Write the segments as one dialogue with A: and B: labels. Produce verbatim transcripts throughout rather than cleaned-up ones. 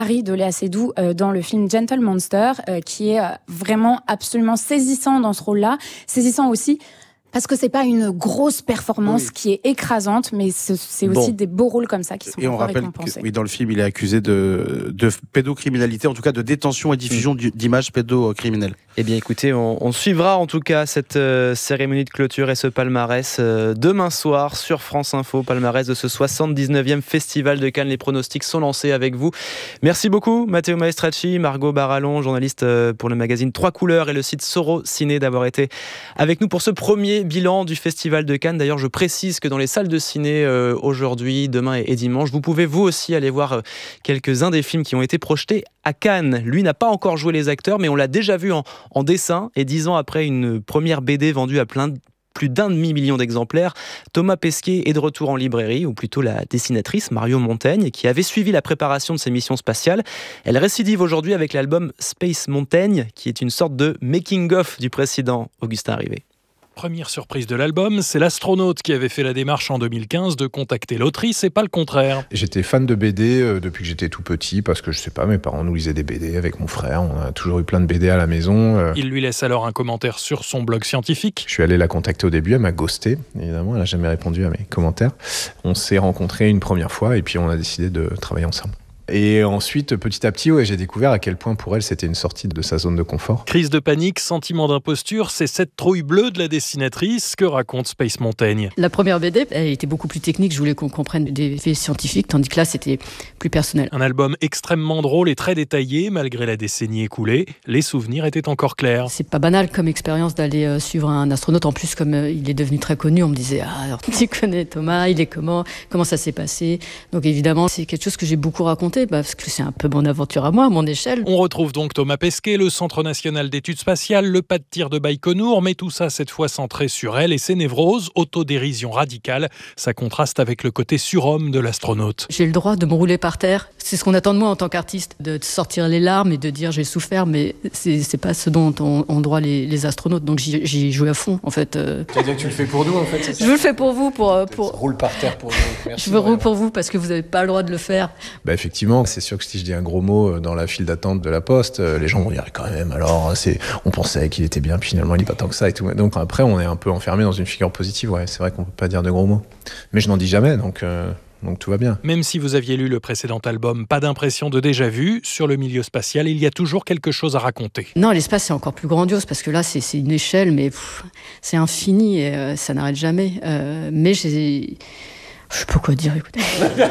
A: Harry de Léa Seydoux euh, dans le film Gentle Monster, euh, qui est euh, vraiment absolument saisissant dans ce rôle-là, saisissant aussi parce que c'est pas une grosse performance oui. qui est écrasante, mais c'est, c'est aussi bon. des beaux rôles comme ça qui sont
B: et on rappelle
A: récompensés.
B: Que, oui, dans le film, il est accusé de, de pédocriminalité, en tout cas de détention et diffusion mmh. d'images pédocriminelles.
C: Eh bien, écoutez, on, on suivra en tout cas cette euh, cérémonie de clôture et ce palmarès euh, demain soir sur France Info, palmarès de ce soixante-dix-neuvième Festival de Cannes. Les pronostics sont lancés avec vous. Merci beaucoup, Matteo Maestracci, Margot Barallon, journaliste euh, pour le magazine Trois Couleurs et le site Soro Ciné, d'avoir été avec nous pour ce premier bilan du Festival de Cannes. D'ailleurs, je précise que dans les salles de ciné euh, aujourd'hui, demain et, et dimanche, vous pouvez vous aussi aller voir euh, quelques-uns des films qui ont été projetés à Cannes. Lui n'a pas encore joué les acteurs, mais on l'a déjà vu en, en dessin. Et dix ans après une première B D vendue à plein de plus d'un demi-million d'exemplaires, Thomas Pesquet est de retour en librairie, ou plutôt la dessinatrice Mario Montaigne, qui avait suivi la préparation de ses missions spatiales. Elle récidive aujourd'hui avec l'album Space Montaigne, qui est une sorte de making-of du précédent Augustin Rivet.
D: Première surprise de l'album, c'est l'astronaute qui avait fait la démarche en deux mille quinze de contacter l'autrice et pas le contraire.
E: J'étais fan de B D euh, depuis que j'étais tout petit parce que je sais pas, mes parents nous lisaient des B D avec mon frère, on a toujours eu plein de B D à la maison. Euh...
D: Il lui laisse alors un commentaire sur son blog scientifique.
E: Je suis allé la contacter au début, elle m'a ghosté, évidemment, elle n'a jamais répondu à mes commentaires. On s'est rencontrés une première fois et puis on a décidé de travailler ensemble. Et ensuite, petit à petit, ouais, j'ai découvert à quel point pour elle, c'était une sortie de sa zone de confort.
D: Crise de panique, sentiment d'imposture, c'est cette trouille bleue de la dessinatrice que raconte Space Montaigne.
F: La première B D, elle était beaucoup plus technique, je voulais qu'on comprenne des faits scientifiques, tandis que là, c'était plus personnel.
D: Un album extrêmement drôle et très détaillé, malgré la décennie écoulée, les souvenirs étaient encore clairs.
F: C'est pas banal comme expérience d'aller euh, suivre un astronaute, en plus, comme euh, il est devenu très connu, on me disait « Ah, alors, tu connais Thomas, il est comment ? Comment ça s'est passé ?» Donc évidemment, c'est quelque chose que j'ai beaucoup raconté, parce que c'est un peu mon aventure à moi, à mon échelle.
D: On retrouve donc Thomas Pesquet, le Centre National d'Études Spatiales, le pas de tir de Baïkonour, mais tout ça cette fois centré sur elle et ses névroses, autodérision radicale. Ça contraste avec le côté surhomme de l'astronaute.
F: J'ai le droit de me rouler par terre. C'est ce qu'on attend de moi en tant qu'artiste, de sortir les larmes et de dire j'ai souffert, mais c'est, c'est pas ce dont ont, ont droit les, les astronautes. Donc j'y, j'y joue à fond, en fait.
G: Tu veux dire que tu le fais pour nous, en fait, c'est ça ?
F: Je le fais pour vous, pour... pour...
G: Roule par terre pour nous. Merci.
F: Je me roule pour vous parce que vous n'avez pas le droit de le faire.
E: Bah effectivement, c'est sûr que si je dis un gros mot dans la file d'attente de la poste, les gens vont dire quand même, alors c'est, on pensait qu'il était bien, puis finalement il n'est pas tant que ça et tout. Donc après, on est un peu enfermé dans une figure positive. Ouais, c'est vrai qu'on peut pas dire de gros mots, mais je n'en dis jamais, donc. Euh... Donc tout va bien.
D: Même si vous aviez lu le précédent album, pas d'impression de déjà-vu, sur le milieu spatial, il y a toujours quelque chose à raconter.
F: Non, l'espace c'est encore plus grandiose, parce que là c'est, c'est une échelle, mais pff, c'est infini et euh, ça n'arrête jamais. Euh, mais j'ai... Je sais pas quoi dire, écoutez.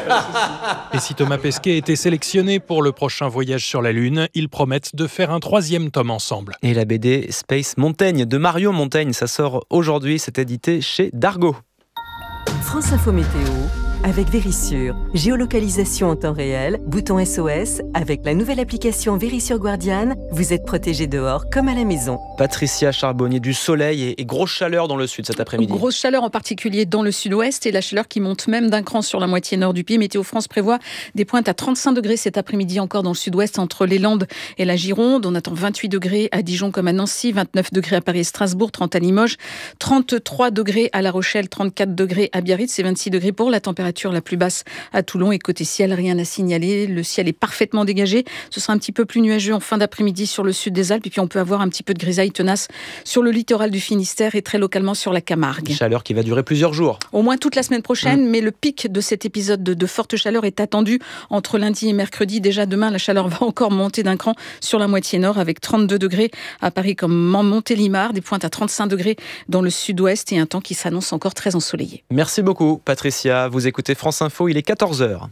D: Et si Thomas Pesquet était sélectionné pour le prochain voyage sur la Lune, ils promettent de faire un troisième tome ensemble.
C: Et la B D Space Montaigne de Mario Montaigne, ça sort aujourd'hui, c'est édité chez Dargaud.
H: France Info Météo avec Vérissure. Géolocalisation en temps réel, bouton S O S. Avec la nouvelle application Vérissure Guardian, vous êtes protégé dehors comme à la maison.
C: Patricia Charbonnier, du soleil et, et grosse chaleur dans le sud cet après-midi.
I: Grosse chaleur en particulier dans le sud-ouest et la chaleur qui monte même d'un cran sur la moitié nord du pays. Météo France prévoit des pointes à trente-cinq degrés cet après-midi encore dans le sud-ouest entre les Landes et la Gironde. On attend vingt-huit degrés à Dijon comme à Nancy, vingt-neuf degrés à Paris et Strasbourg, trente à Limoges, trente-trois degrés à La Rochelle, trente-quatre degrés à Biarritz et vingt-six degrés pour la température la plus basse à Toulon. Et côté ciel, rien à signaler. Le ciel est parfaitement dégagé. Ce sera un petit peu plus nuageux en fin d'après-midi sur le sud des Alpes. Et puis on peut avoir un petit peu de grisaille tenace sur le littoral du Finistère et très localement sur la Camargue.
C: Une chaleur qui va durer plusieurs jours.
I: Au moins toute la semaine prochaine.
C: Mmh.
I: Mais le pic de cet épisode de, de forte chaleur est attendu entre lundi et mercredi. Déjà demain, la chaleur va encore monter d'un cran sur la moitié nord avec trente-deux degrés à Paris comme en Montélimar. Des pointes à trente-cinq degrés dans le sud-ouest et un temps qui s'annonce encore très ensoleillé.
C: Merci beaucoup Patricia. Vous écoutez France Info, il est quatorze heures.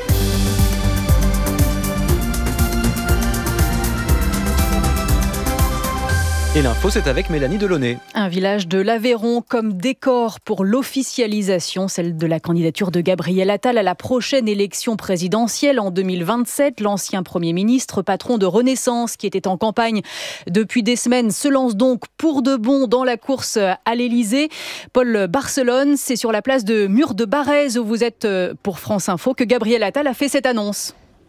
C: Et l'info, c'est avec Mélanie Delaunay.
J: Un village de l'Aveyron comme décor pour l'officialisation, celle de la candidature de Gabriel Attal à la prochaine élection présidentielle en deux mille vingt-sept. L'ancien Premier ministre, patron de Renaissance, qui était en campagne depuis des semaines, se lance donc pour de bon dans la course à l'Élysée. Paul Barcelone, c'est sur la place de Mur de Barrez où vous êtes pour France Info que Gabriel Attal a fait cette annonce.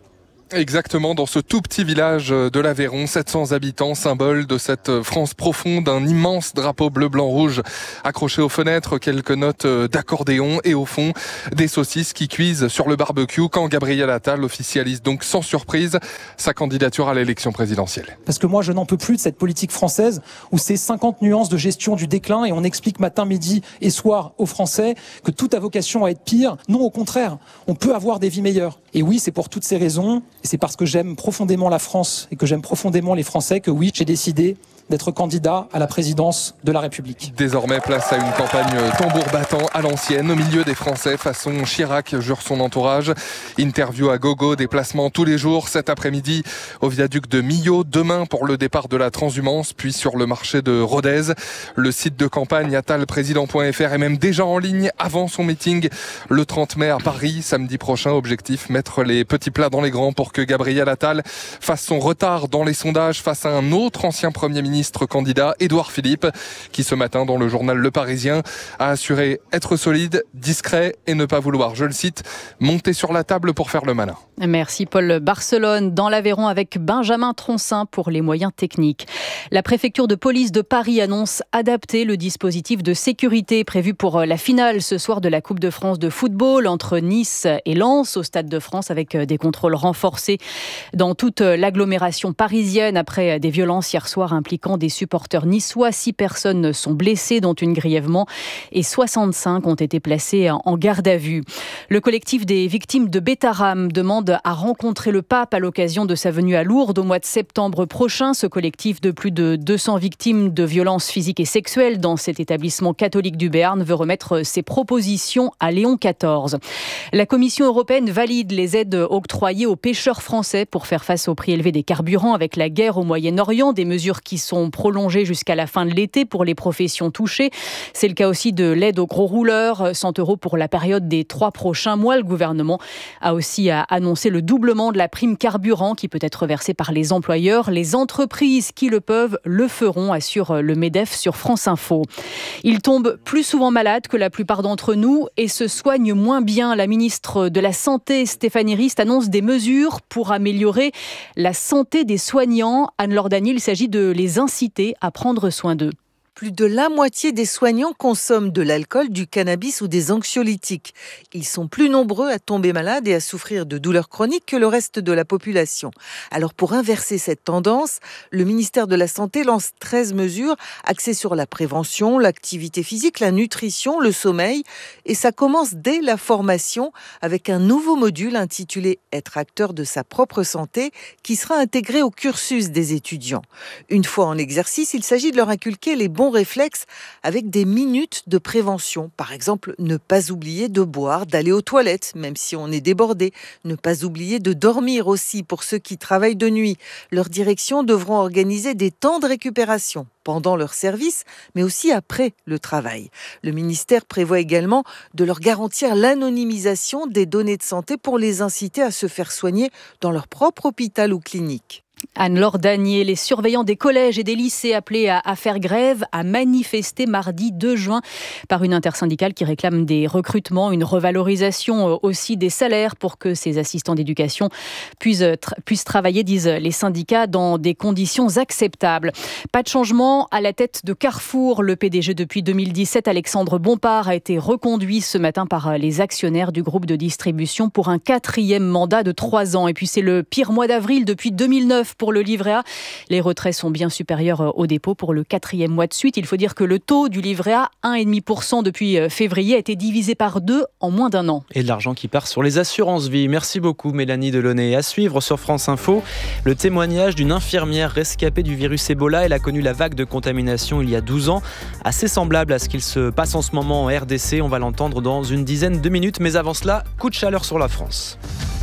K: Exactement, dans ce tout petit village de l'Aveyron, sept cents habitants, symbole de cette France profonde, un immense drapeau bleu, blanc, rouge accroché aux fenêtres, quelques notes d'accordéon et au fond, des saucisses qui cuisent sur le barbecue quand Gabriel Attal officialise donc sans surprise sa candidature à l'élection présidentielle.
L: Parce que moi, je n'en peux plus de cette politique française où c'est cinquante nuances de gestion du déclin et on explique matin, midi et soir aux Français que tout a vocation à être pire. Non, au contraire, on peut avoir des vies meilleures. Et oui, c'est pour toutes ces raisons, et c'est parce que j'aime profondément la France et que j'aime profondément les Français que oui, j'ai décidé d'être candidat à la présidence de la République.
K: Désormais, place à une campagne tambour battant à l'ancienne, au milieu des Français, façon Chirac, jure son entourage. Interview à gogo, déplacement tous les jours, cet après-midi au viaduc de Millau, demain pour le départ de la transhumance, puis sur le marché de Rodez. Le site de campagne attalprésident point f r est même déjà en ligne avant son meeting le trente mai à Paris. Samedi prochain, objectif, mettre les petits plats dans les grands pour que Gabriel Attal fasse son retard dans les sondages face à un autre ancien Premier ministre candidat, Édouard Philippe, qui ce matin dans le journal Le Parisien a assuré être solide, discret et ne pas vouloir, je le cite, monter sur la table pour faire le malin.
J: Merci Paul. Barcelone, dans l'Aveyron avec Benjamin Troncin pour les moyens techniques. La préfecture de police de Paris annonce adapter le dispositif de sécurité prévu pour la finale ce soir de la Coupe de France de football entre Nice et Lens au Stade de France avec des contrôles renforcés dans toute l'agglomération parisienne après des violences hier soir impliquant des supporters niçois. Six personnes sont blessées, dont une grièvement, et soixante-cinq ont été placées en garde à vue. Le collectif des victimes de Bétaram demande à rencontrer le pape à l'occasion de sa venue à Lourdes au mois de septembre prochain. Ce collectif de plus de deux cents victimes de violences physiques et sexuelles dans cet établissement catholique du Béarn veut remettre ses propositions à Léon quatorze. La Commission européenne valide les aides octroyées aux pêcheurs français pour faire face au prix élevé des carburants avec la guerre au Moyen-Orient, des mesures qui sont prolongées jusqu'à la fin de l'été pour les professions touchées. C'est le cas aussi de l'aide aux gros rouleurs, cent euros pour la période des trois prochains mois. Le gouvernement a aussi annoncé le doublement de la prime carburant qui peut être versée par les employeurs. Les entreprises qui le peuvent le feront, assure le MEDEF sur France Info. Ils tombent plus souvent malades que la plupart d'entre nous et se soignent moins bien. La ministre de la Santé, Stéphanie Rist, annonce des mesures pour améliorer la santé des soignants. Anne-Laure Daniel, il s'agit de les inciter à prendre soin d'eux.
M: Plus de la moitié des soignants consomment de l'alcool, du cannabis ou des anxiolytiques. Ils sont plus nombreux à tomber malades et à souffrir de douleurs chroniques que le reste de la population. Alors pour inverser cette tendance, le ministère de la Santé lance treize mesures axées sur la prévention, l'activité physique, la nutrition, le sommeil. Et ça commence dès la formation avec un nouveau module intitulé « Être acteur de sa propre santé » qui sera intégré au cursus des étudiants. Une fois en exercice, il s'agit de leur inculquer les bons réflexes avec des minutes de prévention. Par exemple, ne pas oublier de boire, d'aller aux toilettes, même si on est débordé. Ne pas oublier de dormir aussi pour ceux qui travaillent de nuit. Leurs directions devront organiser des temps de récupération pendant leur service, mais aussi après le travail. Le ministère prévoit également de leur garantir l'anonymisation des données de santé pour les inciter à se faire soigner dans leur propre hôpital ou clinique.
J: Anne-Laure Danier, les surveillants des collèges et des lycées appelés à, à faire grève, à manifester mardi deux juin par une intersyndicale qui réclame des recrutements, une revalorisation aussi des salaires pour que ces assistants d'éducation puissent, tra- puissent travailler, disent les syndicats, dans des conditions acceptables. Pas de changement à la tête de Carrefour. Le P D G depuis deux mille dix-sept, Alexandre Bompard, a été reconduit ce matin par les actionnaires du groupe de distribution pour un quatrième mandat de trois ans. Et puis c'est le pire mois d'avril depuis deux mille neuf pour le livret A. Les retraits sont bien supérieurs au dépôt pour le quatrième mois de suite. Il faut dire que le taux du livret A, un virgule cinq pour cent depuis février, a été divisé par deux en moins d'un an.
C: Et de l'argent qui part sur les assurances-vie. Merci beaucoup Mélanie Delaunay. À suivre sur France Info, le témoignage d'une infirmière rescapée du virus Ebola. Elle a connu la vague de contamination il y a douze ans, assez semblable à ce qu'il se passe en ce moment en R D C. On va l'entendre dans une dizaine de minutes. Mais avant cela, coup de chaleur sur la France.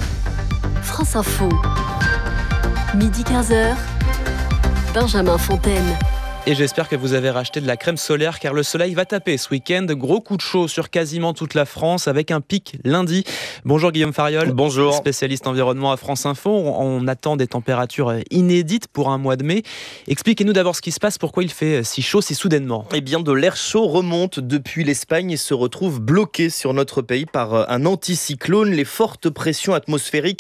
N: France Info. Midi quinze heures, Benjamin Fontaine.
C: Et j'espère que vous avez racheté de la crème solaire car le soleil va taper ce week-end. Gros coup de chaud sur quasiment toute la France avec un pic lundi. Bonjour Guillaume Fariol.
O: Bonjour.
C: Spécialiste environnement à France Info. On attend des températures inédites pour un mois de mai. Expliquez-nous d'abord ce qui se passe, pourquoi il fait si chaud si soudainement.
O: Eh bien, de l'air chaud remonte depuis l'Espagne et se retrouve bloqué sur notre pays par un anticyclone. Les fortes pressions atmosphériques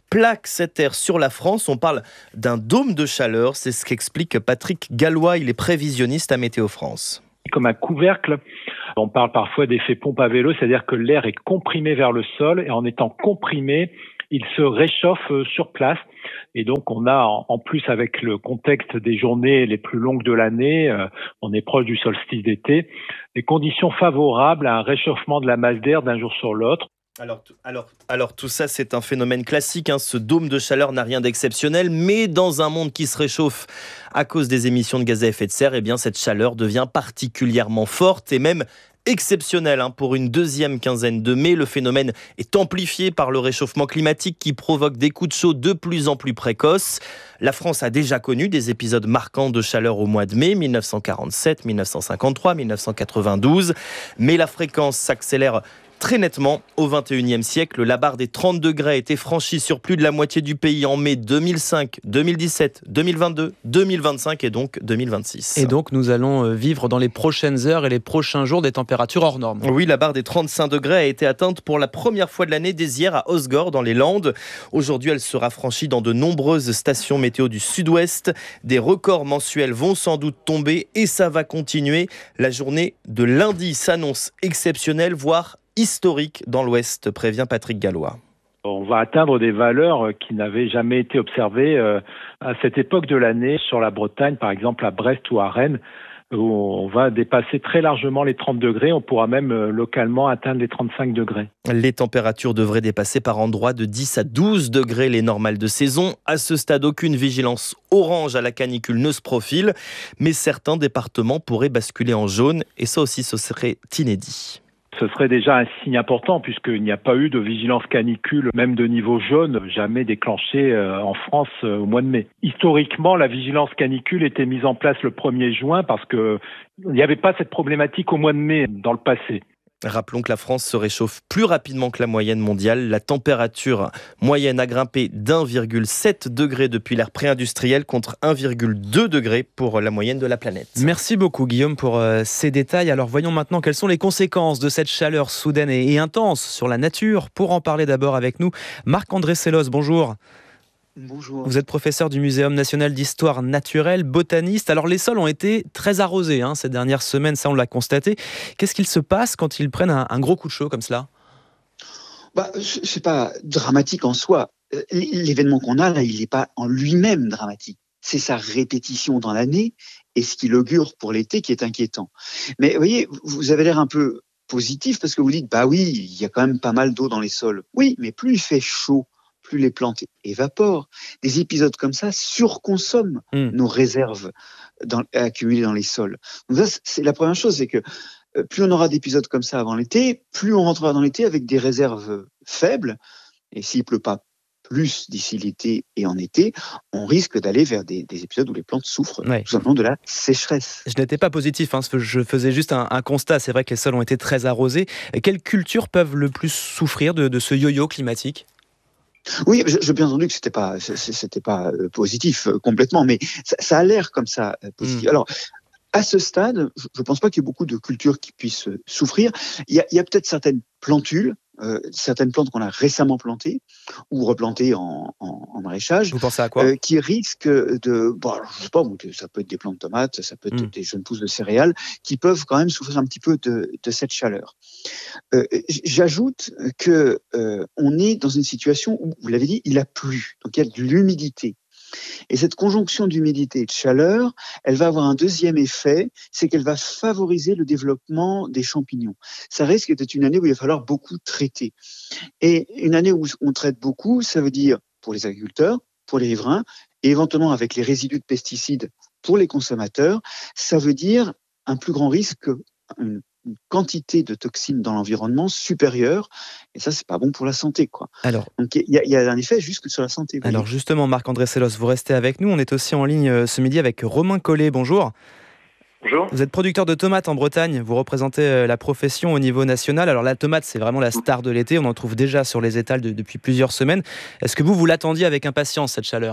O: plaque cet air sur la France. On parle d'un dôme de chaleur. C'est ce qu'explique Patrick Gallois. Il est prévisionniste à Météo France.
P: Comme un couvercle, on parle parfois d'effet pompe à vélo, c'est-à-dire que l'air est comprimé vers le sol et en étant comprimé, il se réchauffe sur place. Et donc, on a, en plus, avec le contexte des journées les plus longues de l'année, euh, on est proche du solstice d'été, des conditions favorables à un réchauffement de la masse d'air d'un jour sur l'autre.
O: Alors, alors, alors tout ça, c'est un phénomène classique. Hein. Ce dôme de chaleur n'a rien d'exceptionnel, mais dans un monde qui se réchauffe à cause des émissions de gaz à effet de serre, eh bien, cette chaleur devient particulièrement forte et même exceptionnelle. Hein. Pour une deuxième quinzaine de mai, le phénomène est amplifié par le réchauffement climatique qui provoque des coups de chaud de plus en plus précoces. La France a déjà connu des épisodes marquants de chaleur au mois de mai, mille neuf cent quarante-sept, mille neuf cent cinquante-trois, mille neuf cent quatre-vingt-douze, mais la fréquence s'accélère très nettement. Au vingt et unième siècle, la barre des trente degrés a été franchie sur plus de la moitié du pays en mai deux mille cinq, deux mille dix-sept, deux mille vingt-deux, deux mille vingt-cinq et donc deux mille vingt-six.
C: Et donc nous allons vivre dans les prochaines heures et les prochains jours des températures hors normes.
O: Oui, la barre des trente-cinq degrés a été atteinte pour la première fois de l'année dès hier à Osgore dans les Landes. Aujourd'hui, elle sera franchie dans de nombreuses stations météo du sud-ouest. Des records mensuels vont sans doute tomber et ça va continuer. La journée de lundi s'annonce exceptionnelle, voire historique dans l'Ouest, prévient Patrick Gallois.
P: On va atteindre des valeurs qui n'avaient jamais été observées à cette époque de l'année sur la Bretagne, par exemple à Brest ou à Rennes, où on va dépasser très largement les trente degrés. On pourra même localement atteindre les trente-cinq degrés.
O: Les températures devraient dépasser par endroits de dix à douze degrés les normales de saison. À ce stade, aucune vigilance orange à la canicule ne se profile, mais certains départements pourraient basculer en jaune, et ça aussi, ce serait inédit.
P: Ce serait déjà un signe important puisqu'il n'y a pas eu de vigilance canicule, même de niveau jaune, jamais déclenchée en France au mois de mai. Historiquement, la vigilance canicule était mise en place le premier juin parce qu'il n'y avait pas cette problématique au mois de mai dans le passé.
O: Rappelons que la France se réchauffe plus rapidement que la moyenne mondiale. La température moyenne a grimpé d'un virgule sept degré depuis l'ère pré-industrielle contre un virgule deux degré pour la moyenne de la planète.
C: Merci beaucoup Guillaume pour euh, ces détails. Alors voyons maintenant quelles sont les conséquences de cette chaleur soudaine et, et intense sur la nature. Pour en parler d'abord avec nous, Marc-André Sellos, bonjour.
Q: Bonjour.
C: Vous êtes professeur du Muséum national d'histoire naturelle, botaniste. Alors les sols ont été très arrosés hein, ces dernières semaines, ça on l'a constaté. Qu'est-ce qu'il se passe quand ils prennent un, un gros coup de chaud comme cela ?
Q: Bah, c'est pas dramatique en soi. L'événement qu'on a là, il n'est pas en lui-même dramatique. C'est sa répétition dans l'année et ce qui l'augure pour l'été qui est inquiétant. Mais vous voyez, vous avez l'air un peu positif parce que vous dites, bah oui, il y a quand même pas mal d'eau dans les sols. Oui, mais plus il fait chaud, plus les plantes évaporent. Des épisodes comme ça surconsomment mmh. nos réserves dans, accumulées dans les sols. Donc ça, c'est la première chose, c'est que euh, plus on aura d'épisodes comme ça avant l'été, plus on rentrera dans l'été avec des réserves faibles. Et s'il pleut pas plus d'ici l'été et en été, on risque d'aller vers des, des épisodes où les plantes souffrent ouais. tout simplement de la sécheresse.
C: Je n'étais pas positif, hein, je faisais juste un, un constat. C'est vrai que les sols ont été très arrosés. Quelles cultures peuvent le plus souffrir de, de ce yo-yo climatique ?
Q: Oui, j'ai bien entendu que c'était pas, c'était pas positif complètement, mais ça, ça a l'air comme ça positif. Mmh. Alors, à ce stade, je ne pense pas qu'il y ait beaucoup de cultures qui puissent souffrir. Il y a, il y a peut-être certaines plantules, euh, certaines plantes qu'on a récemment plantées ou replantées en, en, en maraîchage.
C: Vous pensez à quoi ?
Q: euh, Qui risquent de, bon, alors, je sais pas, ça peut être des plantes de tomates, ça peut être mmh. des jeunes pousses de céréales, qui peuvent quand même souffrir un petit peu de, de cette chaleur. Euh, j'ajoute que euh, on est dans une situation où, vous l'avez dit, il a plu, donc il y a de l'humidité. Et cette conjonction d'humidité et de chaleur, elle va avoir un deuxième effet, c'est qu'elle va favoriser le développement des champignons. Ça risque d'être une année où il va falloir beaucoup traiter. Et une année où on traite beaucoup, ça veut dire pour les agriculteurs, pour les riverains, et éventuellement avec les résidus de pesticides pour les consommateurs, ça veut dire un plus grand risque, une une quantité de toxines dans l'environnement supérieure, et ça, c'est pas bon pour la santé, quoi.
C: Alors,
Q: donc il y, y a un effet jusque sur la santé.
C: Alors voyez. Justement, Marc-André Sellos, vous restez avec nous. On est aussi en ligne ce midi avec Romain Collet. Bonjour.
R: Bonjour.
C: Vous êtes producteur de tomates en Bretagne. Vous représentez la profession au niveau national. Alors la tomate, c'est vraiment la star de l'été. On en trouve déjà sur les étals de, depuis plusieurs semaines. Est-ce que vous, vous l'attendiez avec impatience, cette chaleur ?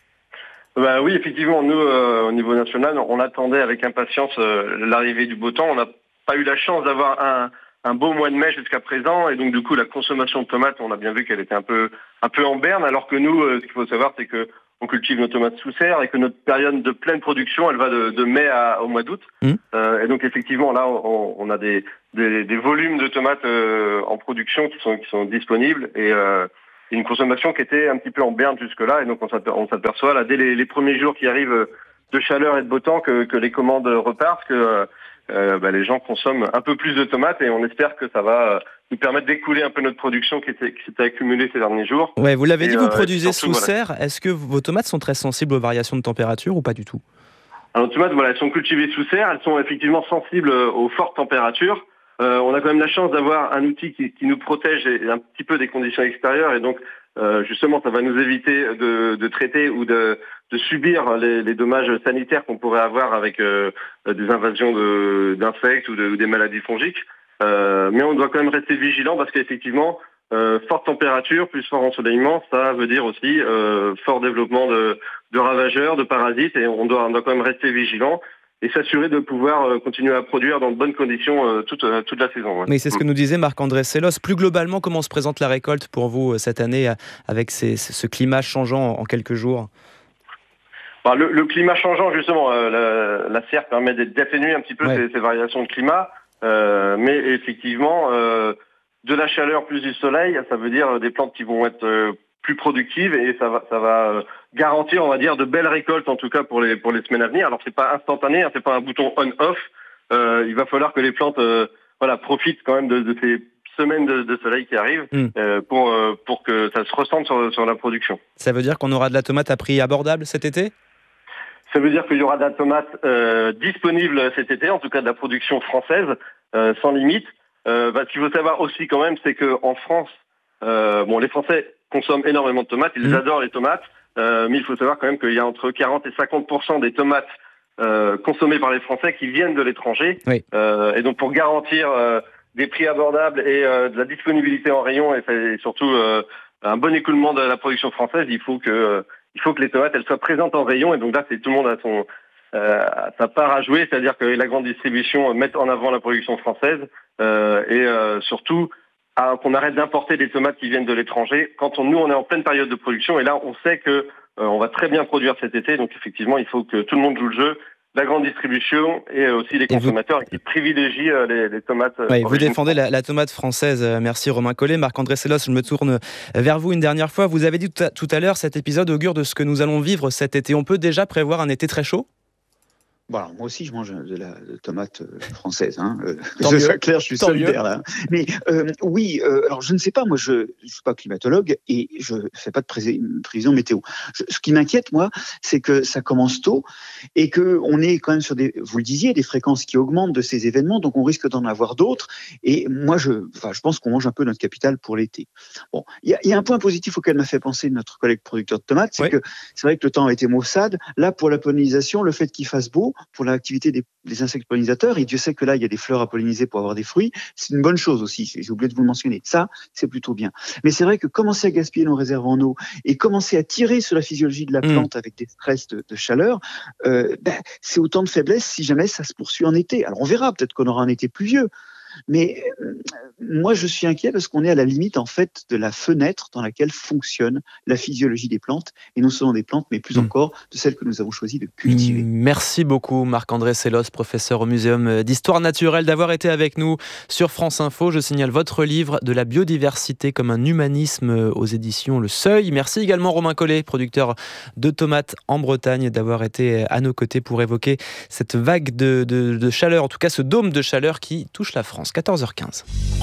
R: Ben oui, effectivement, nous, euh, au niveau national, on attendait avec impatience euh, l'arrivée du beau temps. On a pas eu la chance d'avoir un, un beau mois de mai jusqu'à présent, et donc du coup la consommation de tomates, on a bien vu qu'elle était un peu un peu en berne, alors que nous, euh, ce qu'il faut savoir, c'est que on cultive nos tomates sous serre et que notre période de pleine production, elle va de, de mai à, au mois d'août. Mmh. Euh, et donc effectivement, là, on, on a des, des, des volumes de tomates euh, en production qui sont qui sont disponibles et euh, une consommation qui était un petit peu en berne jusque-là. Et donc on s'aperçoit, on s'aperçoit là dès les, les premiers jours qui arrivent de chaleur et de beau temps que, que les commandes repartent, que euh, bah, les gens consomment un peu plus de tomates et on espère que ça va nous permettre d'écouler un peu notre production qui, était, qui s'était accumulée ces derniers jours.
C: Ouais, vous l'avez et dit, vous euh, produisez surtout, sous voilà. serre. Est-ce que vos tomates sont très sensibles aux variations de température ou pas du tout?
R: Alors, les tomates, voilà, elles sont cultivées sous serre. Elles sont effectivement sensibles aux fortes températures. Euh, on a quand même la chance d'avoir un outil qui, qui nous protège un petit peu des conditions extérieures et donc euh, justement, ça va nous éviter de, de traiter ou de, de subir les, les dommages sanitaires qu'on pourrait avoir avec euh, des invasions de, d'insectes ou, de, ou des maladies fongiques. Euh, mais on doit quand même rester vigilant parce qu'effectivement, euh, forte température plus fort ensoleillement, ça veut dire aussi euh, fort développement de, de ravageurs, de parasites, et on doit, on doit quand même rester vigilant et s'assurer de pouvoir euh, continuer à produire dans de bonnes conditions euh, toute, euh, toute la saison. Ouais.
C: Mais c'est ce que nous disait Marc-André Sellos. Plus globalement, comment se présente la récolte pour vous euh, cette année avec ces, ce climat changeant en quelques jours?
R: Bah, le, le climat changeant, justement, euh, la, la serre permet d'atténuer un petit peu ouais. ces, ces variations de climat. Euh, mais effectivement, euh, de la chaleur plus du soleil, ça veut dire des plantes qui vont être euh, plus productives et ça va, ça va euh, garantir, on va dire, de belles récoltes en tout cas pour les pour les semaines à venir. Alors c'est pas instantané, hein, c'est pas un bouton on/off. Euh, il va falloir que les plantes, euh, voilà, profitent quand même de, de ces semaines de, de soleil qui arrivent mmh. euh, pour euh, pour que ça se ressente sur sur la production.
C: Ça veut dire qu'on aura de la tomate à prix abordable cet été?
R: Ça veut dire qu'il y aura de la tomate euh, disponible cet été, en tout cas de la production française, euh, sans limite. Euh, bah, ce qu'il faut savoir aussi quand même, c'est qu'en France, euh, bon, les Français consomment énormément de tomates, ils mmh. adorent les tomates, euh, mais il faut savoir quand même qu'il y a entre quarante et cinquante pour cent des tomates euh, consommées par les Français qui viennent de l'étranger. Oui. Euh, et donc pour garantir euh, des prix abordables et euh, de la disponibilité en rayon et, et surtout euh, un bon écoulement de la production française, il faut que... Euh, Il faut que les tomates elles soient présentes en rayon et donc là c'est tout le monde a son euh, sa part à jouer, c'est-à-dire que la grande distribution met en avant la production française euh, et euh, surtout à, qu'on arrête d'importer des tomates qui viennent de l'étranger. Quand on, nous on est en pleine période de production et là on sait que euh, on va très bien produire cet été, donc effectivement il faut que tout le monde joue le jeu. La grande distribution et aussi les consommateurs vous... qui privilégient les, les tomates.
C: Oui, vous défendez la, la tomate française. Merci Romain Collet. Marc-André Sellos, je me tourne vers vous une dernière fois. Vous avez dit tout à, tout à l'heure, cet épisode augure de ce que nous allons vivre cet été. On peut déjà prévoir un été très chaud ?
Q: Bon, alors, moi aussi, je mange de la de tomate euh, française. Hein. Euh, ça soit clair, je suis Tant solidaire mieux. Là. Mais euh, oui, euh, alors je ne sais pas, moi je ne suis pas climatologue et je ne fais pas de pré- prévision météo. Je, ce qui m'inquiète, moi, c'est que ça commence tôt et qu'on est quand même sur des, vous le disiez, des fréquences qui augmentent de ces événements, donc on risque d'en avoir d'autres. Et moi, je, enfin, je pense qu'on mange un peu notre capital pour l'été. Bon, il y, y a un point positif auquel m'a fait penser notre collègue producteur de tomates, c'est oui. que c'est vrai que le temps a été maussade. Là, pour la pollinisation, le fait qu'il fasse beau, pour l'activité des, des insectes pollinisateurs, et Dieu sait que là, il y a des fleurs à polliniser pour avoir des fruits, c'est une bonne chose aussi, j'ai oublié de vous le mentionner. Ça, c'est plutôt bien. Mais c'est vrai que commencer à gaspiller nos réserves en eau et commencer à tirer sur la physiologie de la plante mmh. avec des stress de, de chaleur, euh, ben, c'est autant de faiblesse si jamais ça se poursuit en été. Alors on verra, peut-être qu'on aura un été pluvieux. Mais euh, moi, je suis inquiet parce qu'on est à la limite en fait de la fenêtre dans laquelle fonctionne la physiologie des plantes, et non seulement des plantes, mais plus mmh. encore de celles que nous avons choisi de cultiver.
C: Merci beaucoup Marc-André Sellos, professeur au Muséum d'Histoire Naturelle, d'avoir été avec nous sur France Info. Je signale votre livre De la biodiversité comme un humanisme aux éditions Le Seuil. Merci également Romain Collet, producteur de tomates en Bretagne, d'avoir été à nos côtés pour évoquer cette vague de, de, de chaleur, en tout cas ce dôme de chaleur qui touche la France. quatorze heures quinze.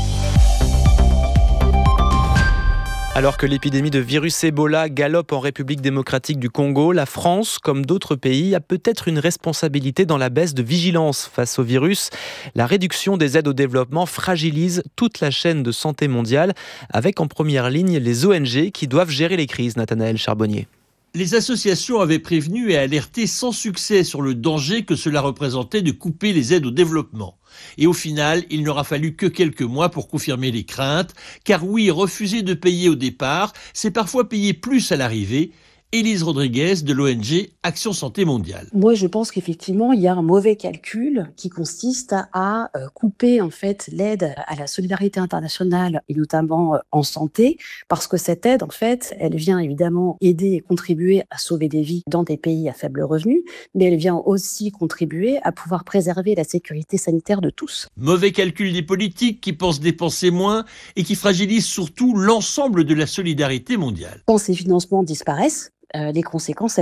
C: Alors que l'épidémie de virus Ebola galope en République démocratique du Congo, la France, comme d'autres pays, a peut-être une responsabilité dans la baisse de vigilance face au virus. La réduction des aides au développement fragilise toute la chaîne de santé mondiale, avec en première ligne les O N G qui doivent gérer les crises. Nathanaël Charbonnier.
S: Les associations avaient prévenu et alerté sans succès sur le danger que cela représentait de couper les aides au développement. Et au final, il n'aura fallu que quelques mois pour confirmer les craintes, car oui, refuser de payer au départ, c'est parfois payer plus à l'arrivée, Élise Rodriguez de l'O N G Action Santé Mondiale.
T: Moi, je pense qu'effectivement, il y a un mauvais calcul qui consiste à, à couper en fait l'aide à la solidarité internationale et notamment en santé, parce que cette aide, en fait, elle vient évidemment aider et contribuer à sauver des vies dans des pays à faible revenu, mais elle vient aussi contribuer à pouvoir préserver la sécurité sanitaire de tous.
S: Mauvais calcul des politiques qui pensent dépenser moins et qui fragilisent surtout l'ensemble de la solidarité mondiale.
T: Quand ces financements disparaissent, euh, les conséquences,